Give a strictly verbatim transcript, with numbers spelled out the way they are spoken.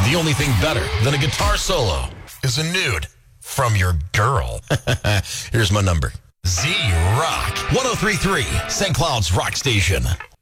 The only thing better than a guitar solo is a nude from your girl. Here's my number. Z Rock. one oh three point three, Saint Cloud's Rock Station.